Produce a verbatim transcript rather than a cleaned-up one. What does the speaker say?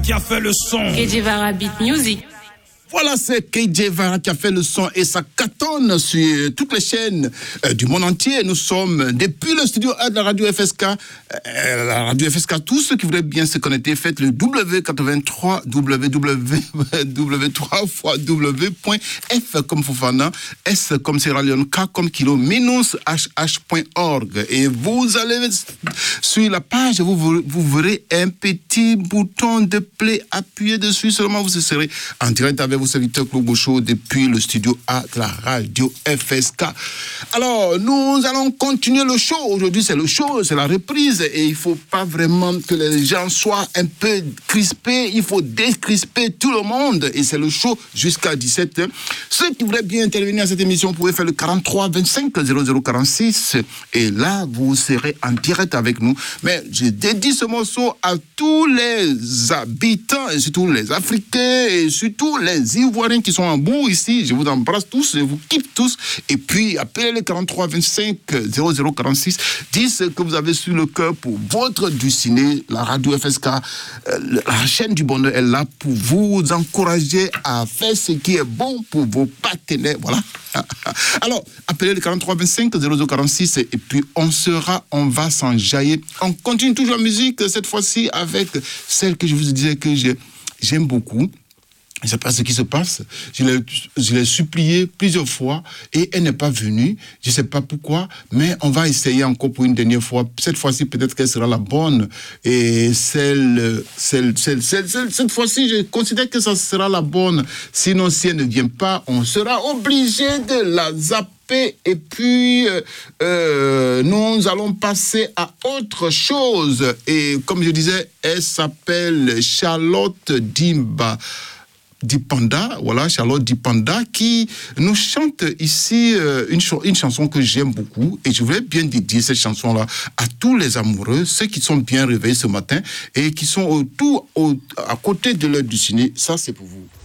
qui a fait le son. K J Vara Beat Music. Voilà, c'est K J Vara qui a fait le son et ça cartonne sur toutes les chaînes euh, du monde entier. Nous sommes depuis le studio A de la radio F S K. Euh, la radio F S K, tous ceux qui voudraient bien se connecter, faites le W quatre-vingt-trois, W W W trois fois W point F comme Fofana, S comme Sierra Leone, K comme Kilo, minus H H point org. Et vous allez sur la page, vous, vous verrez un petit bouton de play. Appuyez dessus seulement, vous serez en direct avec vos serviteurs Claude Bouchot depuis le studio A de la radio F S K. Alors, nous allons continuer le show. Aujourd'hui, c'est le show, c'est la reprise et il ne faut pas vraiment que les gens soient un peu crispés. Il faut décrisper tout le monde et c'est le show jusqu'à dix-sept heures. Ceux qui voudraient bien intervenir à cette émission, vous pouvez faire le quarante-trois vingt-cinq zéro zéro quarante-six et là, vous serez en direct avec nous. Mais je dédie ce morceau à tous les habitants et surtout les Africains et surtout les Ivoiriens qui sont en bout ici. Je vous embrasse tous, je vous kiffe tous. Et puis, appelez le quarante-trois vingt-cinq zéro zéro quarante-six. Dites ce que vous avez sur le cœur pour votre du ciné. La radio F S K, euh, la chaîne du bonheur est là pour vous encourager à faire ce qui est bon pour vos partenaires. Voilà. Alors, appelez le quarante-trois vingt-cinq zéro zéro quarante-six et puis on sera, on va s'enjailler. On continue toujours la musique, cette fois-ci avec celle que je vous disais que j'aime beaucoup. Je ne sais pas ce qui se passe. Je l'ai, je l'ai supplié plusieurs fois et elle n'est pas venue. Je ne sais pas pourquoi, mais on va essayer encore pour une dernière fois. Cette fois-ci, peut-être qu'elle sera la bonne. Et celle, celle, celle, celle, celle, cette fois-ci, je considère que ça sera la bonne. Sinon, si elle ne vient pas, on sera obligé de la zapper. Et puis, euh, nous allons passer à autre chose. Et comme je disais, elle s'appelle Charlotte Dimba. Dipanda, voilà, Charlotte Dipanda, qui nous chante ici euh, une, ch- une chanson que j'aime beaucoup et je voulais bien dédier cette chanson-là à tous les amoureux, ceux qui sont bien réveillés ce matin et qui sont autour, au, à côté de l'heure du ciné. Ça, c'est pour vous.